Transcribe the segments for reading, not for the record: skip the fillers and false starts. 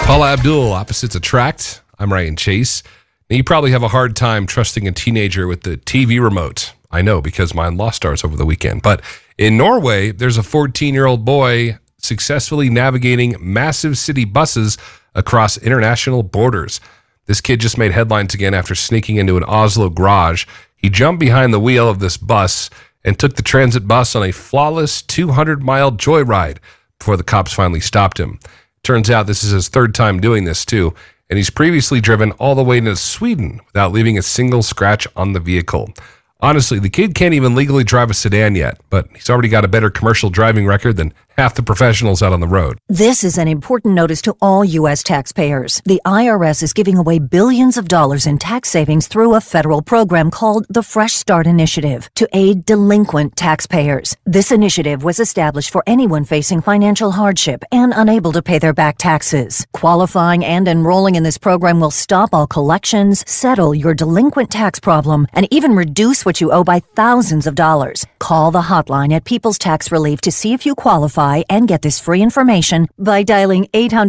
Paula Abdul, Opposites Attract. I'm Ryan Chase. Now, you probably have a hard time trusting a teenager with the TV remote. I know, because mine lost ours over the weekend. But in Norway, there's a 14-year-old boy successfully navigating massive city buses across international borders. This kid just made headlines again after sneaking into an Oslo garage. He jumped behind the wheel of this bus and took the transit bus on a flawless 200-mile joyride before the cops finally stopped him. Turns out this is his third time doing this, too, and he's previously driven all the way into Sweden without leaving a single scratch on the vehicle. Honestly, the kid can't even legally drive a sedan yet, but he's already got a better commercial driving record than half the professionals out on the road. This is an important notice to all U.S. taxpayers. The IRS is giving away billions of dollars in tax savings through a federal program called the Fresh Start Initiative to aid delinquent taxpayers. This initiative was established for anyone facing financial hardship and unable to pay their back taxes. Qualifying and enrolling in this program will stop all collections, settle your delinquent tax problem, and even reduce what you owe by thousands of dollars. Call the hotline at People's Tax Relief to see if you qualify and get this free information by dialing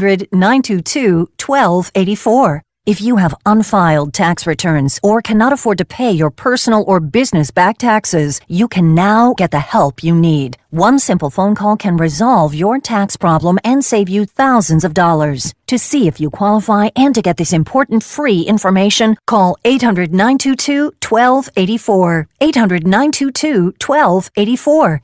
800-922-1284. If you have unfiled tax returns or cannot afford to pay your personal or business back taxes, you can now get the help you need. One simple phone call can resolve your tax problem and save you thousands of dollars. To see if you qualify and to get this important free information, call 800-922-1284. 800-922-1284.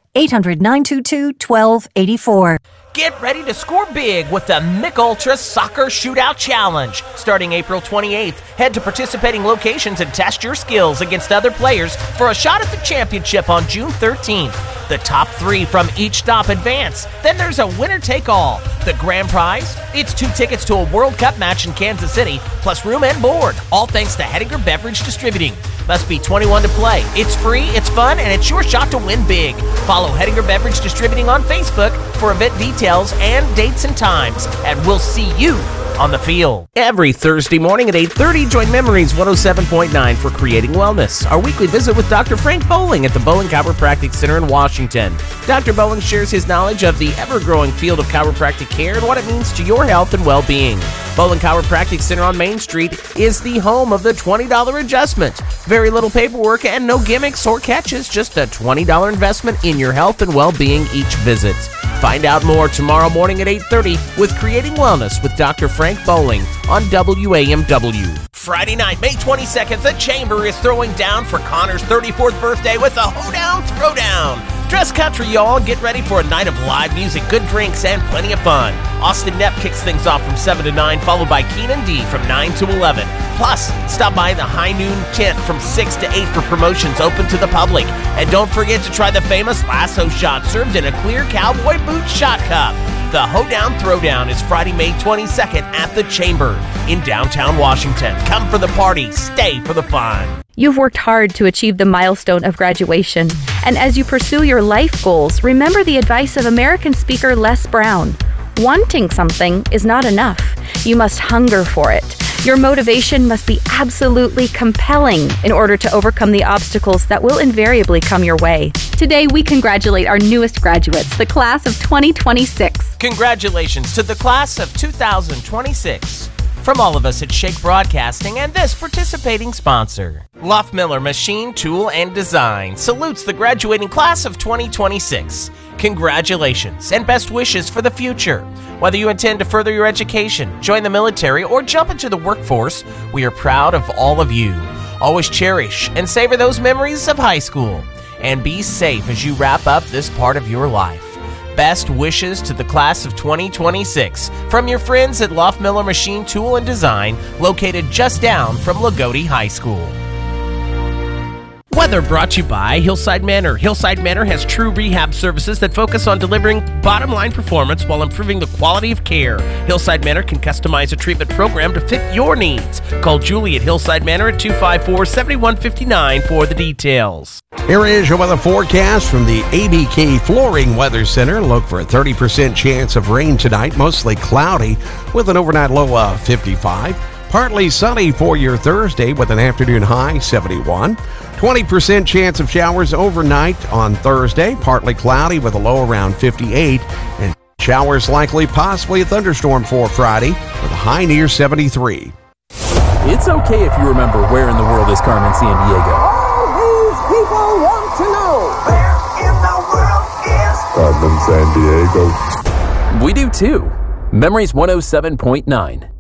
800-922-1284. Get ready to score big with the Mick Ultra Soccer Shootout Challenge. Starting April 28th, head to participating locations and test your skills against other players for a shot at the championship on June 13th. The top 3 from each stop advance. Then there's a winner-take-all. The grand prize? It's 2 tickets to a World Cup match in Kansas City, plus room and board. All thanks to Hettinger Beverage Distributing. Must be 21 to play. It's free, it's fun, and it's your shot to win big. Follow Hettinger Beverage Distributing on Facebook for event details and dates and times. And we'll see you on the field. Every Thursday morning at 8:30, join Memories 107.9 for Creating Wellness, our weekly visit with Dr. Frank Bowling at the Bowling Chiropractic Center in Washington. Dr. Bowling shares his knowledge of the ever-growing field of chiropractic care and what it means to your health and well-being. Bowling Chiropractic Center on Main Street is the home of the $20 adjustment. Very little paperwork and no gimmicks or catches, just a $20 investment in your health and well-being each visit. Find out more tomorrow morning at 8:30 with Creating Wellness with Dr. Frank Bowling on WAMW. Friday night, May 22nd, the Chamber is throwing down for Connor's 34th birthday with the Hoedown Throwdown. Dress country, y'all. Get ready for a night of live music, good drinks, and plenty of fun. Austin Knepp kicks things off from 7 to 9, followed by Keenan D from 9 to 11. Plus, stop by the High Noon tent from 6 to 8 for promotions open to the public. And don't forget to try the famous lasso shot served in a clear cowboy boot shot cup. The Hoedown Throwdown is Friday, May 22nd at the Chamber in downtown Washington. Come for the party, stay for the fun. You've worked hard to achieve the milestone of graduation. And as you pursue your life goals, remember the advice of American speaker Les Brown. Wanting something is not enough. You must hunger for it. Your motivation must be absolutely compelling in order to overcome the obstacles that will invariably come your way. Today, we congratulate our newest graduates, the class of 2026. Congratulations to the class of 2026. From all of us at Shake Broadcasting and this participating sponsor, Loft-Miller Machine, Tool, and Design salutes the graduating class of 2026. Congratulations and best wishes for the future. Whether you intend to further your education, join the military, or jump into the workforce, we are proud of all of you. Always cherish and savor those memories of high school. And be safe as you wrap up this part of your life. Best wishes to the class of 2026 from your friends at Loft-Miller Machine, Tool, and Design, located just down from Lagodi High School. Weather brought to you by Hillside Manor. Hillside Manor has true rehab services that focus on delivering bottom-line performance while improving the quality of care. Hillside Manor can customize a treatment program to fit your needs. Call Julie at Hillside Manor at 254-7159 for the details. Here is your weather forecast from the ABK Flooring Weather Center. Look for a 30% chance of rain tonight, mostly cloudy with an overnight low of 55. Partly sunny for your Thursday with an afternoon high 71. 20% chance of showers overnight on Thursday, partly cloudy with a low around 58. And Showers likely, possibly a thunderstorm for Friday with a high near 73. It's okay if you remember where in the world is Carmen Sandiego. All these people want to know, where in the world is Carmen Sandiego? We do too. Memories 107.9.